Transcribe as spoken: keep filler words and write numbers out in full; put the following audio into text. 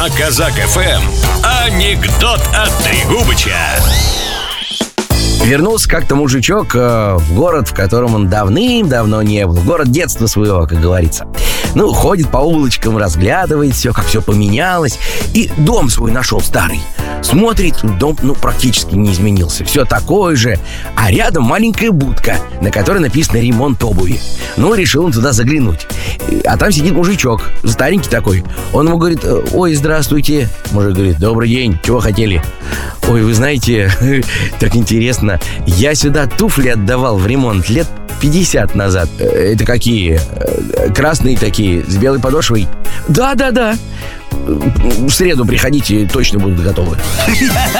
На Казак эф эм анекдот от Трегубыча. Вернулся как-то мужичок э, в город, в котором он давным-давно не был. В город детства своего, как говорится. Ну, ходит по улочкам, разглядывает все, как все поменялось. И дом свой нашел старый. Смотрит, дом, ну, практически не изменился. Все такое же. А рядом маленькая будка, на которой написано «Ремонт обуви». Ну, решил он туда заглянуть. А там сидит мужичок, старенький такой. Он ему говорит: ой, здравствуйте. Мужик говорит: добрый день, чего хотели? Ой, вы знаете, так интересно, я сюда туфли отдавал в ремонт лет пятьдесят назад. Это какие? Красные такие, с белой подошвой? Да-да-да. В среду приходите, точно будут готовы.